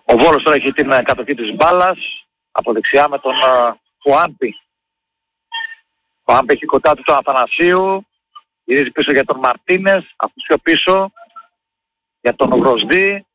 Ο Βόλος τώρα έχει την κατοχή της μπάλας από δεξιά με τον Χουάνπι. Ο Χουάνπι έχει κοντά του τον Αθανασίου, γυρίζει πίσω για τον Μαρτίνες, αυτός πιο πίσω για τον Γροσδί.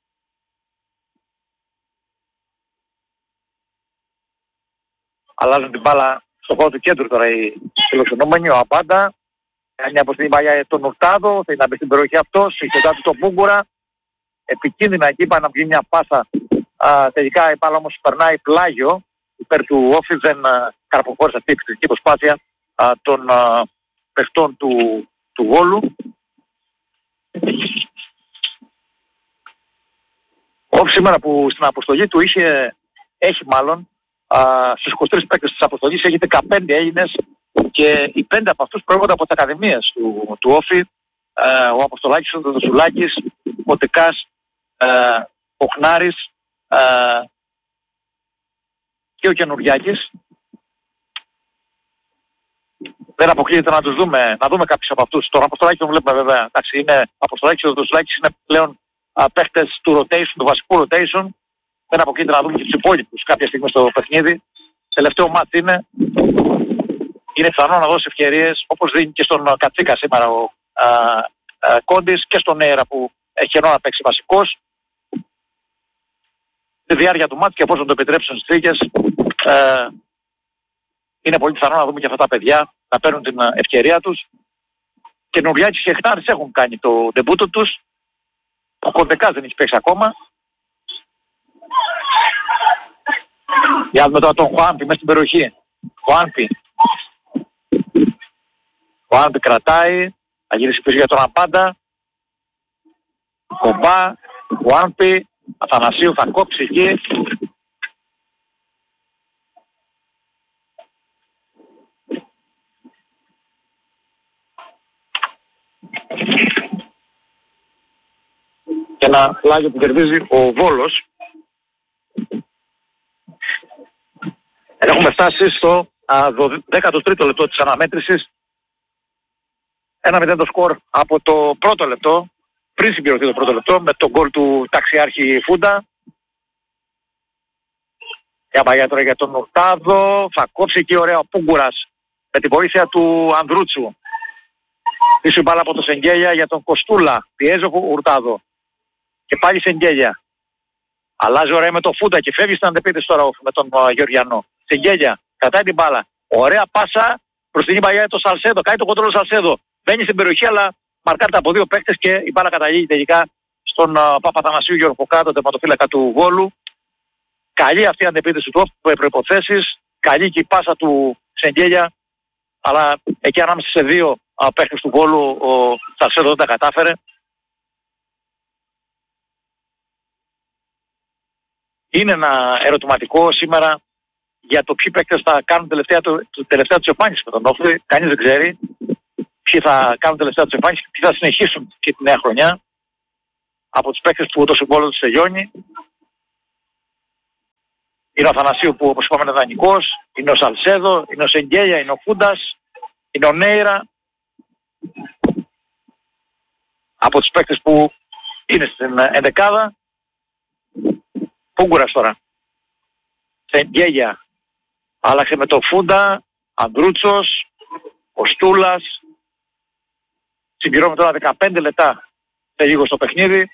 Αλλάζουν την μπάλα στο χώρο του κέντρου τώρα οι φιλοξενούμενοι. Ο Αμπάντα κάνει από την παλιά τον Ουρτάδο, θέλει να μπει στην περιοχή αυτός, έχει κοντά του τον Πούγκουρα. Επικίνδυνα εκεί, πάει να βγει μια πάσα. Τελικά η μπάλα όμως περνάει πλάγιο υπέρ του Όφη, δεν καρποφόρησε αυτή η επιθετική προσπάθεια των παιχτών του Βόλου. Όφη σήμερα που στην αποστολή του έχει μάλλον στους 23 παίκτες της αποστολής έχει 15 Έλληνες και οι 5 από αυτούς προέρχονται από τις ακαδημίες του Όφη. Ο Αποστολάκης, ο Δοσουλάκης, ο Τεκάς, ο Χνάρης και ο Καινουριάκης. Δεν αποκλείεται να τους δούμε, να δούμε κάποιους από αυτούς. Τον Αποστολάκη τον βλέπουμε βέβαια. Εντάξει, είναι Αποστολάκης, ο Δοσουλάκης είναι πλέον παίχτες του rotation, του βασικού rotation. Δεν αποκλείεται να δούμε και τους υπόλοιπους κάποια στιγμή στο παιχνίδι. Τελευταίο μάτς είναι πιθανό να δώσει ευκαιρίες όπως δίνει και στον Κατσίκα σήμερα ο Κόντις και στον Νέιρα που έχει καιρό να παίξει βασικός. Στη διάρκεια του μάτς και εφόσον το επιτρέψουν στις θήκες είναι πολύ πιθανό να δούμε και αυτά τα παιδιά να παίρνουν την ευκαιρία τους. Και Νουριάκης και Χνάρης έχουν κάνει το ντεμπούτο τους. Ο Κοντεκάς δεν έχει παίξει ακόμα. Για να δούμε τώρα τον Χουάνπι μέσα στην περιοχή. Χουάνπι κρατάει, θα γυρίσει πίσω για τον Αμπάντα. Κομπά, Χουάνπι, Αθανασίου θα κόψει εκεί. Και ένα πλάγιο που κερδίζει ο Βόλος. Έχουμε φτάσει στο 13ο λεπτό της αναμέτρησης. 1-0 το σκορ από το πρώτο λεπτό, πριν συμπληρωθεί το πρώτο λεπτό, με τον γκολ του ταξιάρχη Φούντα. Για παγιά τώρα για τον Ουρτάδο, θα κόψει εκεί ωραία ο Πούγκουρας με τη βοήθεια του Ανδρούτσου. Πίσω η μπάλα από το Σεγγέλια για τον Κοστούλα, πιέζει ο Ουρτάδο. Και πάλι Σεγγέλια. Αλλάζει ωραία με τον Φούντα και φεύγει στην αντεπίθεση τώρα με τον Γεωργιανό. Σεγγέλια, κρατάει την μπάλα. Ωραία πάσα προς την μπαλιά το Σαλσέδο, κάνει το κοντρόλ Σαλσέδο. Μπαίνει στην περιοχή αλλά μαρκάρεται από δύο παίκτες και η μπάλα καταλήγει τελικά στον Παπαθανασίου Γεωργοκά, τον τερματοφύλακα του Βόλου. Καλή αυτή η αντεπίθεση του με προϋποθέσεις, καλή και η πάσα του Σεγγέλια, αλλά εκεί ανάμεσα σε δύο παίκτες του Βόλου ο Σαλσέδο δεν τα κατάφερε. Είναι ένα ερωτηματικό σήμερα για το ποιοι παίκτες θα κάνουν τελευταία τους εμφάνιση με τον Όφη. Κανείς δεν ξέρει ποιοι θα κάνουν τελευταία τους εμφάνιση και ποιοι θα συνεχίσουν και τη νέα χρονιά από τους παίκτες που το συμβόλαιο τους τελειώνει. Είναι ο Αθανασίου που όπως είπαμε είναι δανεικός, είναι ο Σαλσέδο, είναι ο Σεγγέλια, είναι ο Φούντας, είναι ο Νέιρα. Από τους παίκτες που είναι στην ενδεκάδα. Πούγκουρας τώρα. Σεγγέλια. Άλλαξε με το Φούντα, Ανδρούτσος, ο Στούλας. Συμπληρώνουμε τώρα 15 λεπτά σε λίγο στο παιχνίδι.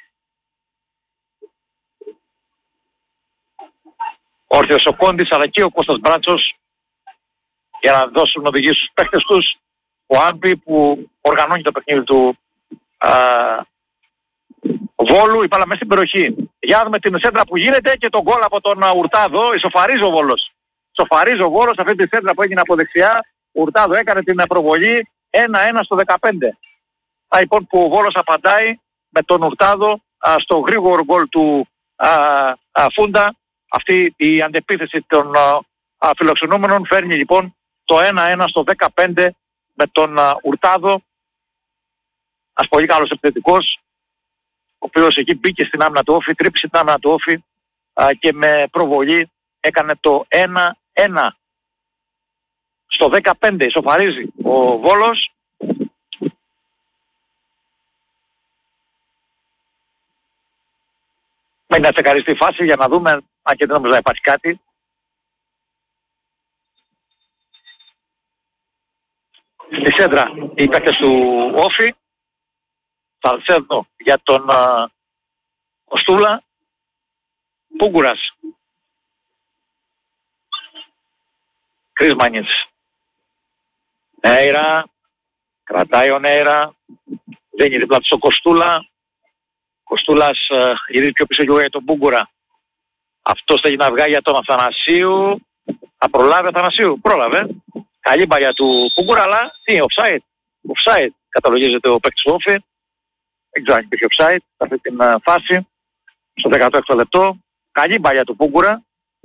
Όρθιος ο Κόντης αλλά και ο Κώστας Μπράτσος για να δώσουν οδηγίες στους παίκτες τους. Ο Άμπη που οργανώνει το παιχνίδι του Βόλου, η μπάλα μέσα στην περιοχή. Για να δούμε την σέντρα που γίνεται και τον γκολ από τον Ουρτάδο. Ισοφαρίζει ο Βόλος. Ισοφαρίζει ο Βόλος αυτή τη σέντρα που έγινε από δεξιά. Ο Ουρτάδο έκανε την προβολή 1-1 στο 15. Λοιπόν που ο Βόλος απαντάει με τον Ουρτάδο στο γρήγορο γκολ του Φούντα. Αυτή η αντεπίθεση των φιλοξενούμενων φέρνει λοιπόν το 1-1 στο 15 με τον Ουρτάδο. Ένας πολύ καλός επιθετικός, ο οποίος εκεί μπήκε στην άμυνα του Όφη, τρύπησε την άμυνα του Όφη και με προβολή έκανε το 1-1. Στο 15 ισοφαρίζει ο Βόλος. μένει να τσεκαριστεί η φάση για να δούμε αν και δεν νομίζω να υπάρχει κάτι. Στη σέντρα οι παίκτες του Όφη. Σαλσέδο για τον Κοστούλα. Πούγκουρας. Κρίσμανιτς. Νέιρα. Κρατάει ο Νέιρα. Δίνει δίπλα του στον Κοστούλα. Κοστούλας γυρίζει πιο πίσω για τον Πούγκουρα. Αυτός θέλει να βγάλει για τον Αθανασίου. Θα προλάβει ο Αθανασίου. Πρόλαβε. Καλή μπαλιά του Πούγκουρα, αλλά τι, offside. Offside καταλογίζεται ο παίκτης του Όφη. Δεν ξέρω αν υπήρχε offside σε αυτή την φάση. Στο 16ο λεπτό. Καλή μπαλιά του Πούγκουρα.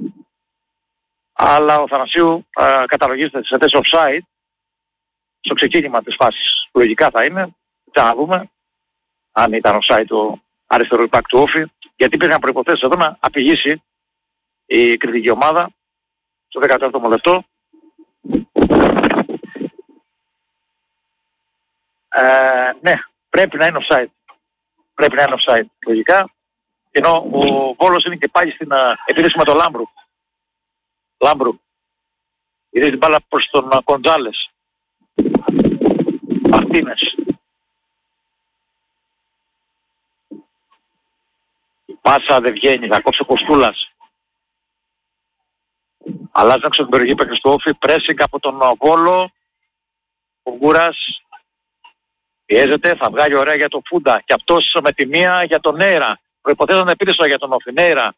Αλλά ο Αθανασίου καταλογίζεται σε θέση offside. Στο ξεκίνημα της φάσης. Λογικά θα είναι. Θα να δούμε αν ήταν offside το αριστερό υπάκ του Όφη. Γιατί υπήρχαν προϋποθέσεις εδώ να απειλήσει η κριτική ομάδα στο 14ο λεπτό. Ναι, πρέπει να είναι offside. Πρέπει να είναι offside, λογικά. Ενώ ο Βόλος είναι και πάλι στην επίθεση με τον Λάμπρου. Λάμπρου. Γυρίζει την μπάλα προς τον Κοντζάλες. Μαρτίνες. Πάσα δεν βγαίνει, θα κόψει ο Κοστούλας. Αλλάζει έξω την περιοχή παίκτης του Όφη. Πρέσινγκ από τον Βόλο. Ο Γκούρας πιέζεται, θα βγάλει ωραία για τον Φούντα. Και αυτός με τη μία για τον Νέιρα. Προϋποθέσεις να επίθεση για τον Όφη. Νέιρα.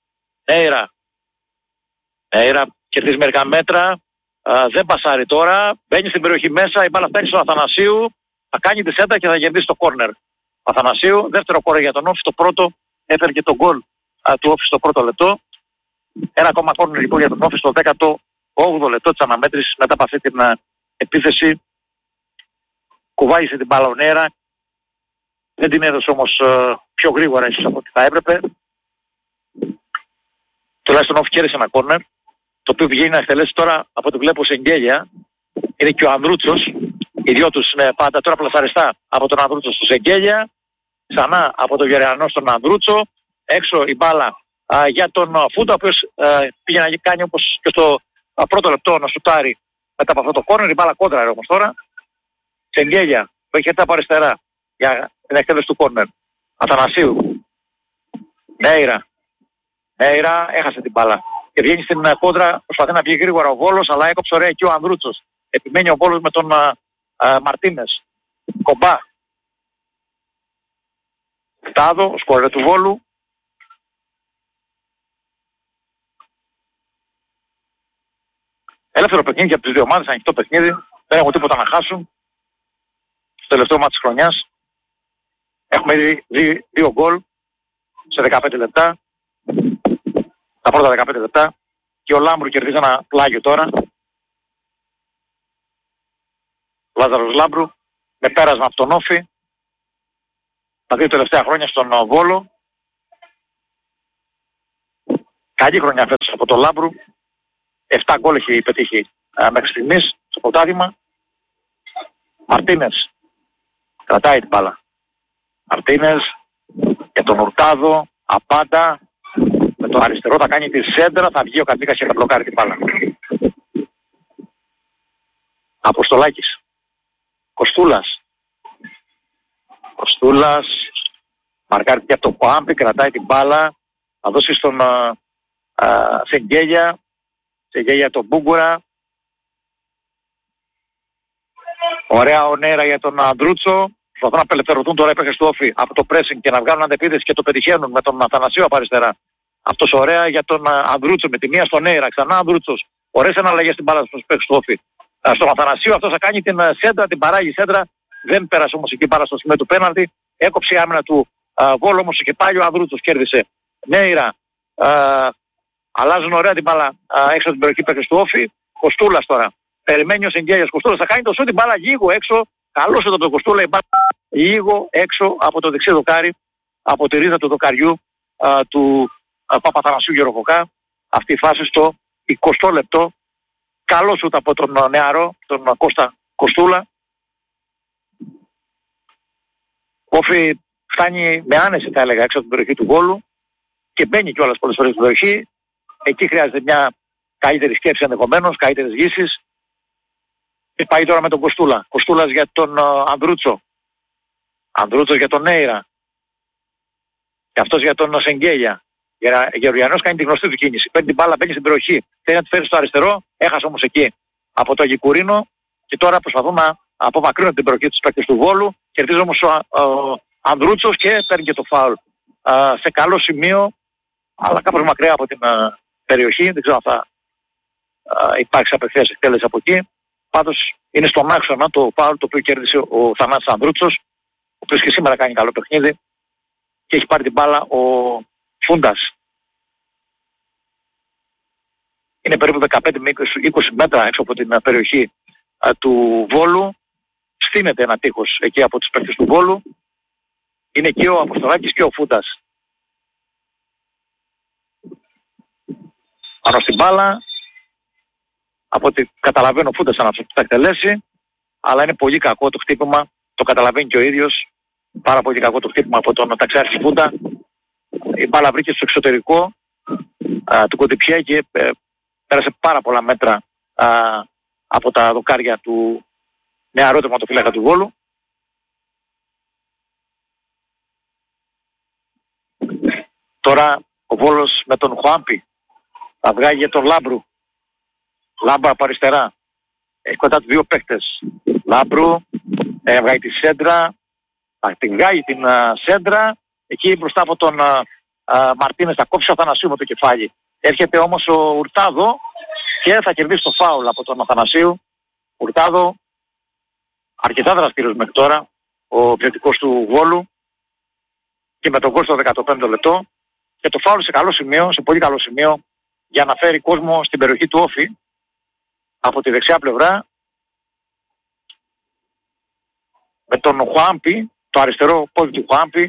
Νέιρα κερδίζει μερικά μέτρα. Δεν πασάρει τώρα. Μπαίνει στην περιοχή μέσα. Η μπάλα φτάνει στον Αθανασίου. Θα κάνει τη σέντα και θα κερδίσει το κόρνερ. Αθανασίου. Δεύτερο κόρνερ για τον Όφη. Το πρώτο έφερε και τον γκολ του Όφη στο πρώτο λεπτό. Ένα ακόμα κόρνερ λοιπόν για τον Όφη στο 18ο λεπτό της αναμέτρησης μετά από αυτή την επίθεση. Κουβάλισε την μπάλα ο Νέιρα. Δεν την έδωσε όμως πιο γρήγορα ίσως από ό,τι θα έπρεπε. Τουλάχιστον ο Όφη κέρδισε ένα κόρνερ. Το οποίο πηγαίνει να εκτελέσει τώρα από ό,τι βλέπω σε Εγγέλια. Είναι και ο Ανδρούτσος. Οι δυο τους είναι πάντα τώρα πλασαριστά από τον Ανδρούτσο στο Εγγέλια. Ξανά από τον Γερανό στον Ανδρούτσο. Έξω η μπάλα για τον Φούντα, ο οποίος πήγε να κάνει όπως και στο πρώτο λεπτό να σουτάρει μετά από αυτό το κόρνερ. Η μπάλα κόντρα όμως τώρα. Τσεγγέλια που έχει έρθει από αριστερά για την εκτέλεση του κόρνερ. Αθανασίου. Νέιρα. Νέιρα έχασε την μπάλα. Και βγαίνει στην κόντρα, προσπαθεί να βγει γρήγορα ο Βόλος, αλλά έκοψε ωραία και ο Ανδρούτσος. Επιμένει ο Βόλος με τον Μαρτίνες. Κομπά. Τάδο, σκόρερ του Βόλου. Ελεύθερο παιχνίδι για τις δύο ομάδες, ανοιχτό παιχνίδι. Δεν έχουν τίποτα να χάσουν. Στο τελευταίο μάτι της χρονιάς. Έχουμε δει δύο γκολ σε 15 λεπτά. Τα πρώτα 15 λεπτά. Και ο Λάμπρου κερδίζει ένα πλάγιο τώρα. Λάζαρος Λάμπρου. Με πέρασμα από τον Όφη. Τα δύο τελευταία χρόνια στον Βόλο. Καλή χρονιά φέτος από τον Λάμπρου. 7 γκολ έχει πετύχει μέχρι στιγμής στο πρωτάθλημα. Μαρτίνες. Κρατάει την μπάλα. Μαρτίνες για τον Ουρτάδο. Απάντα. Με το αριστερό θα κάνει τη σέντρα. Θα βγει ο Κατσίκας και θα μπλοκάρει την μπάλα. Αποστολάκης. Κοστούλας. Κοστούλας. Μαρκάρει και από το Πάμπι. Κρατάει την μπάλα. Θα δώσει στον Σεγγέλια. Σεγγέλια τον Μπούγκουρα. Ωραία ο Νέιρα για τον Ανδρούτσο. Προσπαθούν να απελευθερωθούν τώρα οι παίκτες του Όφη από το pressing και να βγάλουν αντεπίθεση και το πετυχαίνουν με τον Αθανασίου από αριστερά. Αυτός ωραία για τον Ανδρούτσο με τη μία στον Νέιρα. Ξανά Ανδρούτσος. Ωραίες αναλλαγές στην μπάλα στους παίκτες του Όφη. Στον Αθανασίου αυτός θα κάνει την σέντρα, την παράγει σέντρα. Δεν πέρασε όμως εκεί πάρα στο σημείο του πέναλτι. Έκοψε η άμυνα του Βόλου όμως και πάλι ο Ανδρούτσος κέρδισε. Νέιρα. Αλλάζουν ωραία την μπάλα έξω από την περιοχή παίκτες του Όφη. Κοστούλας τώρα. Περιμένει ο Σεγγέλιας. Κοστούλας θα κάνει το σούτ, την μπάλα λίγο έξω. Καλώς ήταν τον Κοστούλα, η μπάλα λίγο έξω από το δεξί δοκάρι. Από τη ρίζα του δοκαριού του Παπαθανασίου Γεροκοκά. Αυτή η φάση στο 20 λεπτό. Καλό σούτ από τον νεαρό, τον Κώστα Κοστούλα. Όφη φτάνει με άνεση θα έλεγα έξω από την περιοχή του Βόλου. και μπαίνει κιόλας πολλές φορές στην περιοχή. Εκεί χρειάζεται μια καλύτερη σκέψη ενδεχομένως, καλύτερες λύσεις. Και πάει τώρα με τον Κοστούλα. Κοστούλας για τον Ανδρούτσο. Ανδρούτσος για τον Νέιρα. Και αυτός για τον Σεγγέλια. Γεωργιανός κάνει την γνωστή του κίνηση. Παίρνει την μπάλα, μπαίνει στην περιοχή. Θέλει να τη φέρει στο αριστερό. Έχασε όμως εκεί από το Γικουρίνο. Και τώρα προσπαθούν να απομακρύνουν την περιοχή τους παίκτες του Βόλου. Κερδίζει όμως ο Ανδρούτσος και παίρνει και το φάουλ σε καλό σημείο. Αλλά κάπως μακριά από την περιοχή. Δεν ξέρω αν θα υπάρξει απευθείας εκτέλεση από εκεί. Πάντως είναι στον άξονα το φάουλ το οποίο κέρδισε ο Θανάσης Ανδρούτσος, ο οποίος και σήμερα κάνει καλό παιχνίδι και έχει πάρει την μπάλα ο Φούντας. Είναι περίπου 15 με 20 μέτρα έξω από την περιοχή του Βόλου. Στείνεται ένα τείχος εκεί από τους παίκτες του Βόλου. Είναι και ο Αποστολάκης και ο Φούντας πάνω στην μπάλα. Από ό,τι καταλαβαίνω ο Φούντας θα εκτελέσει, αλλά είναι πολύ κακό το χτύπημα, το καταλαβαίνει και ο ίδιος. Πάρα πολύ κακό το χτύπημα από τον ταξιάρχη Φούντα. Η μπάλα βρήκε στο εξωτερικό του Κοντιπιέ και πέρασε πάρα πολλά μέτρα από τα δοκάρια του νεαρού τερματοφύλακα του Βόλου. Τώρα ο Βόλος με τον Χουάμπη θα βγάλει για τον Λάμπρου. Λάμπρου από αριστερά. Έχει κοντά του δύο παίκτες. Λάμπρου βγάζει τη σέντρα. Θα την βγάλει την σέντρα. Εκεί μπροστά από τον Μαρτίνες θα κόψει ο Αθανασίου με το κεφάλι. Έρχεται όμως ο Ουρτάδο και θα κερδίσει το φάουλ από τον Αθανασίου. Ουρτάδο αρκετά δραστήριος μέχρι τώρα, ο επιθετικός του Βόλου, και με τον γκολ στο 15ο λεπτό, και το φάουλ σε καλό σημείο, σε πολύ καλό σημείο, για να φέρει κόσμο στην περιοχή του Όφη από τη δεξιά πλευρά, με τον Χουάμπη, το αριστερό πόδι του Χουάμπη,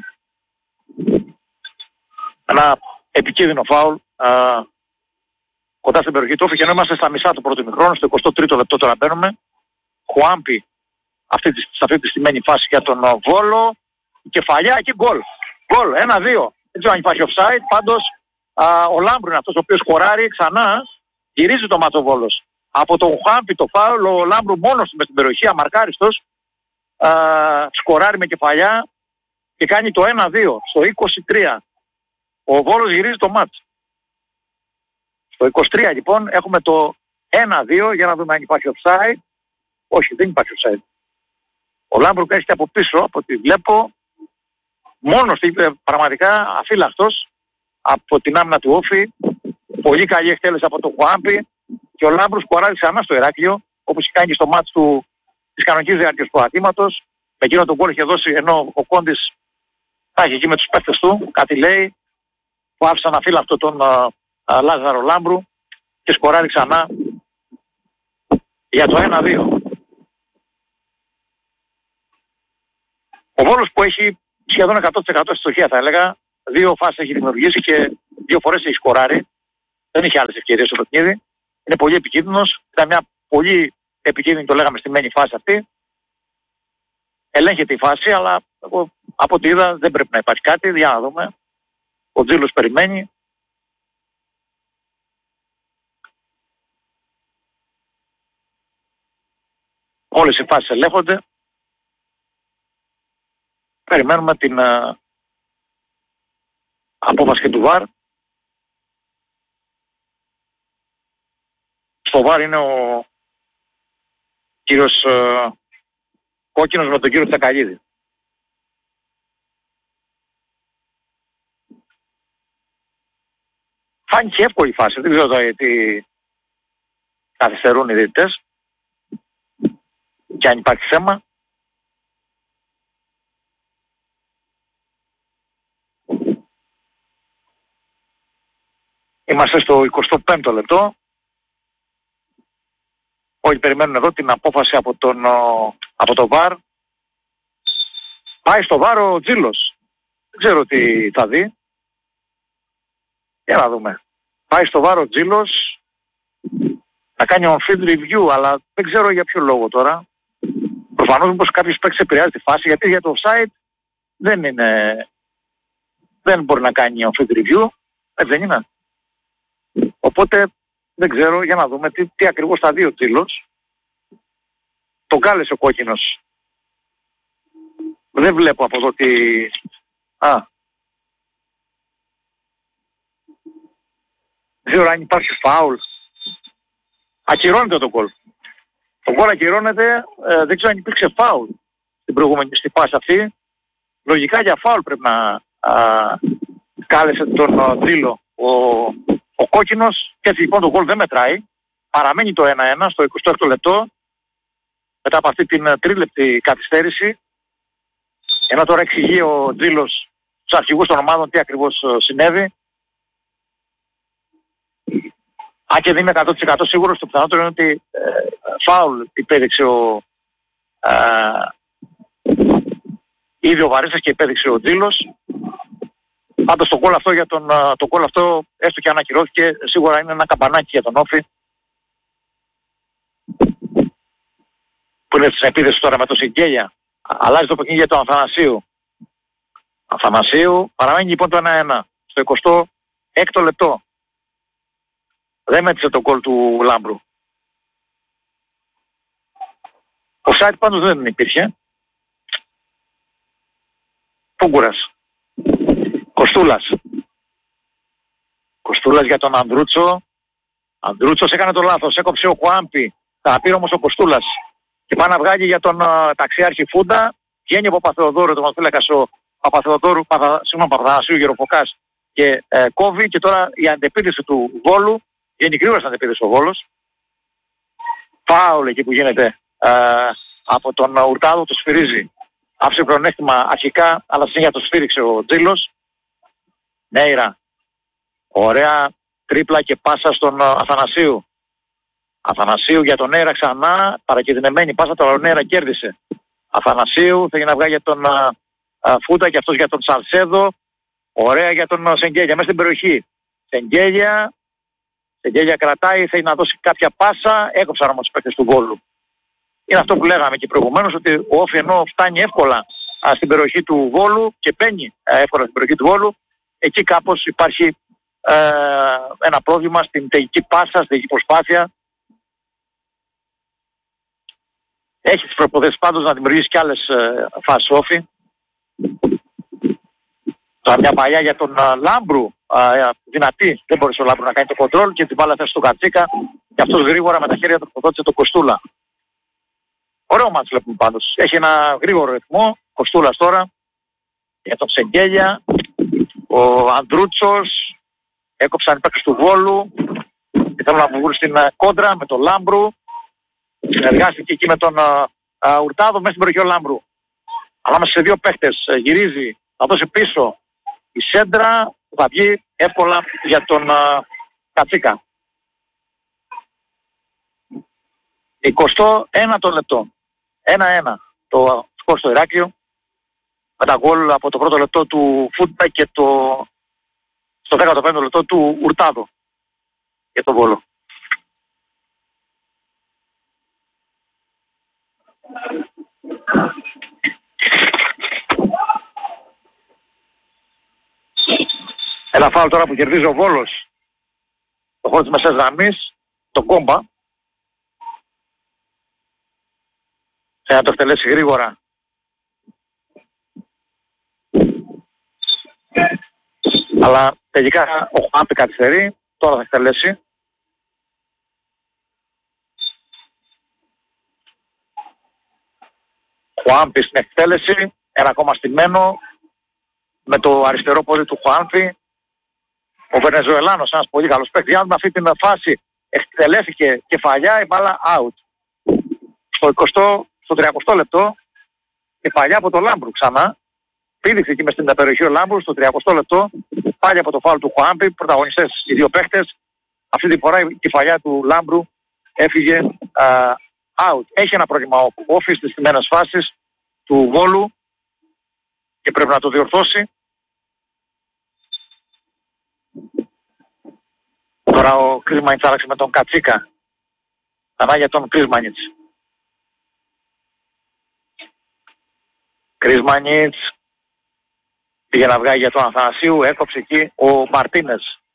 ένα επικίνδυνο φάουλ κοντά στην περιοχή του Όφη, και ενώ είμαστε στα μισά του πρώτου ημιχρόνου, στο 23ο λεπτό τώρα μπαίνουμε. Χουάμπη σε αυτή τη στημένη φάση για τον Βόλο, κεφαλιά και γκολ. Γκολ, 1-2. Δεν ξέρω αν υπάρχει offside, πάντως ο Λάμπρου είναι αυτός ο οποίος σκοράρει ξανά, γυρίζει το μάτσο Βόλος. Από τον Χουάμπη το φάουλ, ο Λάμπρου μόνος του μες στην περιοχή, αμαρκάριστος, σκοράρει με κεφαλιά και κάνει το 1-2 στο 23. Ο Βόλος γυρίζει το μάτς. Στο 23 λοιπόν έχουμε το 1-2, για να δούμε αν υπάρχει offside. Όχι, δεν υπάρχει offside. Ο Λάμπρου έρχεται από πίσω, από ό,τι βλέπω, μόνος πραγματικά αφύλακτος από την άμυνα του Όφη. Πολύ καλή εκτέλεση από τον Χουάμπη, και ο Λάμπρου σκοράρει ξανά στο Ηράκλειο, όπως κάνει και στο μάτς της κανονικής διάρκειας του ατήματος. Με εκείνο τον γκολ είχε δώσει, ενώ ο Κόντης θα έχει εκεί με τους παίκτες του, κάτι λέει, που άφησαν αφύλακτο τον Λάζαρο Λάμπρου και σκοράρει ξανά για το 1-2. Ο Βόλος που έχει σχεδόν 100% ευστοχία θα έλεγα, δύο φάσεις έχει δημιουργήσει και δύο φορές έχει σκοράρει, δεν είχε άλλες ευκαιρίες στο παιχνίδι, είναι πολύ επικίνδυνος, ήταν μια πολύ επικίνδυνη, το λέγαμε, στημένη φάση αυτή. Ελέγχεται η φάση, αλλά εγώ, από ό,τι είδα δεν πρέπει να υπάρχει κάτι, για να δούμε. Ο Τζίλος περιμένει. Όλες οι φάσεις ελέγχονται. Περιμένουμε την απόφαση και του ΒΑΡ. Στο ΒΑΡ είναι ο κύριος Κόκκινος με τον κύριο Τσακαλίδη. Φάνηκε εύκολη φάση, δεν ξέρω γιατί καθυστερούν οι διαιτητές και αν υπάρχει θέμα. Είμαστε στο 25ο λεπτό. Όλοι περιμένουν εδώ την απόφαση από το ΒΑΡ. Πάει στο ΒΑΡ ο Τζίλος. Δεν ξέρω τι θα δει. Για να δούμε. Πάει στο ΒΑΡ ο Τζίλος. Θα κάνει on-field review, αλλά δεν ξέρω για ποιο λόγο τώρα. Προφανώς μήπως κάποιος παίκτης επηρεάζει τη φάση, γιατί για το offside δεν μπορεί να κάνει on-field review. Έτσι δεν είναι? Οπότε δεν ξέρω, για να δούμε τι ακριβώς θα δει ο Τζίλος. Τον κάλεσε ο κόκκινος. Δεν βλέπω από εδώ τι... Δεν ξέρω αν υπάρχει φάουλ. Ακυρώνεται το γκολ. Το γκολ ακυρώνεται, δεν ξέρω αν υπήρξε φάουλ στην προηγούμενη στη φάση αυτή. Λογικά για φάουλ πρέπει να κάλεσε τον Τζίλο ο κόκκινος και έτσι λοιπόν το γκολ δεν μετράει. Παραμένει το 1-1 στο 26ο λεπτό μετά από αυτή την τρίλεπτη καθυστέρηση. Ενώ τώρα εξηγεί ο Τζίλος στους αρχηγούς των ομάδων τι ακριβώς συνέβη. Αν και δεν είμαι 100% σίγουρος, το πιθανότερο είναι ότι φάουλ υπέδειξε ήδη ο Βαρίσας και υπέδειξε ο Τζίλος. Πάντως το γκολ αυτό, το γκολ αυτό έστω και αν ακυρώθηκε, σίγουρα είναι ένα καμπανάκι για τον Όφη που είναι στην επίδεση τώρα με το Σιγκέλια. Αλλάζει το παιχνίδι για τον Αθανασίου. Παραμένει λοιπόν το 1-1 στο 26ο λεπτό. Δεν μέτρησε το γκολ του Λάμπρου. Ο offside πάντως δεν υπήρχε. Πούγκουρας. Κοστούλας για τον Ανδρούτσο. Ανδρούτσος έκανε το λάθος. Έκοψε ο Χουάμπη. Θα πήρε όμως ο Κοστούλας. Και πάει να βγάλει για τον ταξιάρχη Φούντα. Βγαίνει από Παπαθεοδόρου, τον μαθήλακας ο Παπαθανασίου Γεροποκάς και κόβει. Και τώρα η αντεπίθεση του Βόλου. Βγαίνει γρήγορα στην αντεπίθεση ο Βόλος. Φάουλ εκεί που γίνεται από τον Ουρτάδο, το σφυρίζει. Άφησε πλεονέκτημα αρχικά, αλλά συνέχεια το σφύριξε ο Τζίλος. Νέιρα. Ωραία τρίπλα και πάσα στον Αθανασίου. Αθανασίου για τον Νέιρα ξανά. Παρακινδυνευμένη πάσα, τώρα ο Νέιρα κέρδισε. Αθανασίου θέλει να βγάλει για τον Φούντα και αυτός για τον Σαλσέδο. Ωραία για τον Σεγγέλια μέσα στην περιοχή. Σεγγέλια κρατάει, θέλει να δώσει κάποια πάσα. Έκοψαν όμως τους παίκτες του Βόλου. Είναι αυτό που λέγαμε και προηγουμένως, ότι ο Όφη ενώ φτάνει εύκολα στην περιοχή του Βόλου και μπαίνει εύκολα στην περιοχή του Βόλου, εκεί κάπως υπάρχει ένα πρόβλημα στην τελική πάσα, στην τελική προσπάθεια. Έχει τις προποθέσεις πάντως να δημιουργήσει και άλλες φάσεις Όφη. Τώρα μια παλιά για τον Λάμπρου, δυνατή, δεν μπορούσε ο Λάμπρου να κάνει το κοντρόλ και την μπάλα θέση στον Κατσίκα και αυτός γρήγορα με τα χέρια του προδότησε τον Κοστούλα. Ωραίο μάτς βλέπουμε πάντως. Έχει ένα γρήγορο ρυθμό. Κοστούλας τώρα για τον Σεγγέλια. Ο Ανδρούτσος. Έκοψαν οι παίκτες του Βόλου. Και θέλουν να βγουν στην κόντρα με τον Λάμπρου. Συνεργάστηκε εκεί με τον Ουρτάδο μέσα στην περιοχή ο Λάμπρου. Ανάμεσα σε δύο παίκτες γυρίζει. Θα δώσει πίσω η σέντρα που θα βγει εύκολα για τον Κατσίκα. 21ο λεπτό. 1-1 το σκορ στο Ηράκλειο. Με τα γκολ από το πρώτο λεπτό του Φούντα και στο 15ο λεπτό του Ουρτάδο για τον Βόλο. Ένα φάουλ τώρα που κερδίζει ο Βόλος το χώρο της μεσαίας γραμμής, το Κόμπα. Θα το εκτελέσει γρήγορα. Αλλά τελικά ο Χουάμπη καθυστερεί, τώρα θα εκτελέσει. Χουάμπη στην εκτέλεση, ένα ακόμα στημένο με το αριστερό πόδι του Χουάμπη. Ο Βενεζουελάνος, ένας πολύ καλός παίκτης, με αυτή την φάση εκτελέθηκε κεφαλιά, η μπάλα out. Στο 30ο λεπτό, κεφαλιά από το Λάμπρου ξανά. Πήδηξε εκεί μες στην περιοχή ο Λάμπρου, στο 30ο λεπτό, πάλι από το φάουλ του Χουάμπη, πρωταγωνιστές οι δύο παίκτες. Αυτή τη φορά η κεφαλιά του Λάμπρου έφυγε out. Έχει ένα πρόβλημα ο Όφη στις τιμένες φάσεις του Βόλου και πρέπει να το διορθώσει. Τώρα ο Κρίσμανιτς άλλαξε με τον Κατσίκα. Ανά για τον Κρίσμανιτς. Κρίσμανιτς πήγε να βγάλει για τον Αθανασίου, έκοψε εκεί ο Μαρτίνες.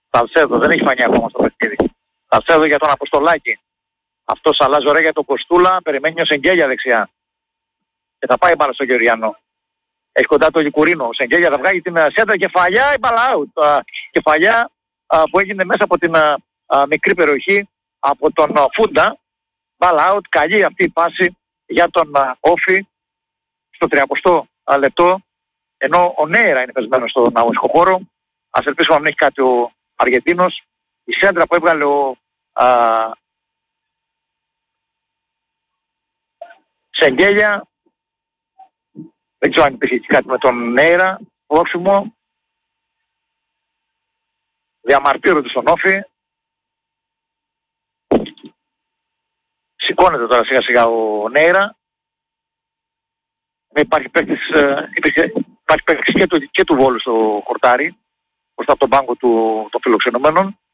Σαλσέδο, δεν έχει φανεί ακόμα στο παιχνίδι. Σαλσέδο για τον Αποστολάκη. Αυτός αλλάζει ωραία για τον Κοστούλα, περιμένει ο Σεγγέλια δεξιά. Και θα πάει μπάλα στο Γεωργιανό. Έχει κοντά το Λικουρίνο. Ο Σεγγέλια θα βγάλει την σέντρα, κεφαλιά, η μπάλα out. Κεφαλιά που έγινε μέσα από την μικρή περιοχή από τον Φούντα. Μπάλα out, καλή αυτή η πάση για τον Όφη στο 30 λεπτό. Ενώ ο Νέιρα είναι πεσμένος στον αγωνιστικό χώρο. Ας ελπίσουμε να μην έχει κάτι ο Αργεντίνος. Η σέντρα που έβγαλε ο Σεγγέλια, δεν ξέρω αν υπήρχε κάτι με τον Νέιρα, πρόξιμο. Διαμαρτύρονται στον Όφη. Σηκώνεται τώρα σιγά σιγά ο Νέιρα. Υπάρχει παίκτης και του Βόλου στο χορτάρι, μπροστά από τον πάγκο των φιλοξενούμενων.